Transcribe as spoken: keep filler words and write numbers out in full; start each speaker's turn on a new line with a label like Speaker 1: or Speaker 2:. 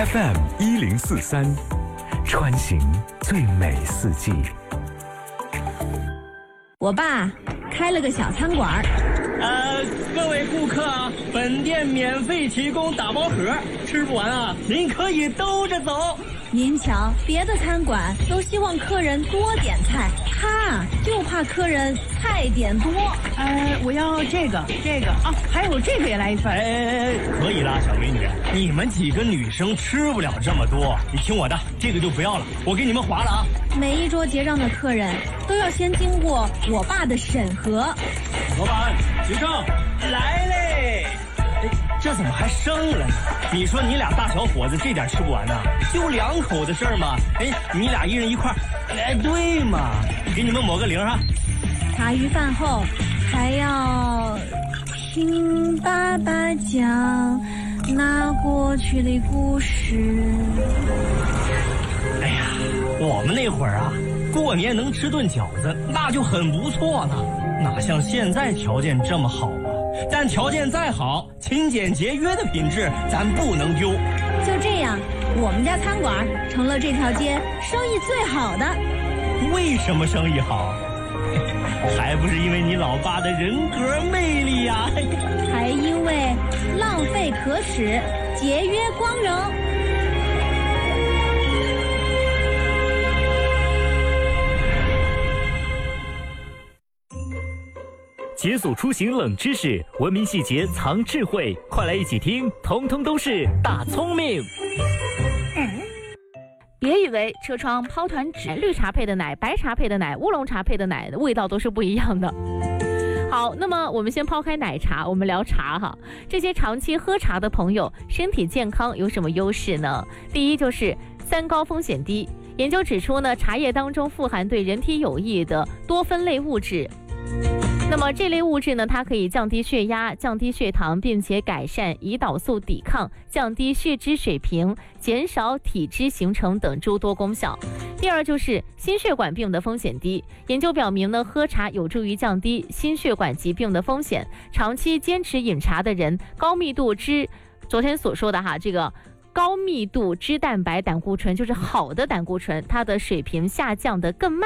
Speaker 1: F M 一零四三，穿行最美四季。
Speaker 2: 我爸开了个小餐馆。
Speaker 3: 呃，各位顾客啊，本店免费提供打包盒，吃不完啊，您可以兜着走。
Speaker 2: 您瞧，别的餐馆都希望客人多点菜，他就怕客人菜点多。
Speaker 4: 呃，我要这个这个啊，还有这个也来一份。
Speaker 3: 哎，可以啦，小美女，你们几个女生吃不了这么多，你听我的，这个就不要了，我给你们划了啊。
Speaker 2: 每一桌结账的客人都要先经过我爸的审核。
Speaker 3: 老板，结账来嘞！哎，这怎么还剩了呢？你说你俩大小伙子这点吃不完呢？就两口的事儿嘛。哎，你俩一人一块儿，哎，对嘛，给你们抹个零哈。
Speaker 2: 茶余饭后还要听爸爸讲那过去的故事。
Speaker 3: 哎呀，我们那会儿啊，过年能吃顿饺子那就很不错了，哪像现在条件这么好啊？但条件再好，勤俭节约的品质咱不能丢。
Speaker 2: 就这样，我们家餐馆成了这条街生意最好的。
Speaker 3: 为什么生意好？还不是因为你老爸的人格魅力呀、啊！
Speaker 2: 还因为浪费可耻，节约光荣。
Speaker 5: 解锁出行冷知识，文明细节藏智慧，快来一起听，通通都是大聪明。
Speaker 6: 别以为车窗抛团纸，绿茶配的奶、白茶配的奶、乌龙茶配的奶的味道都是不一样的。好，那么我们先抛开奶茶，我们聊茶哈。这些长期喝茶的朋友，身体健康有什么优势呢？第一就是三高风险低。研究指出呢，茶叶当中富含对人体有益的多酚类物质。那么这类物质呢，它可以降低血压、降低血糖，并且改善胰岛素抵抗、降低血脂水平、减少体脂形成等诸多功效。第二就是心血管病的风险低。研究表明呢，喝茶有助于降低心血管疾病的风险。长期坚持饮茶的人，高密度脂，昨天所说的哈，这个高密度脂蛋白胆固醇就是好的胆固醇，它的水平下降的更慢。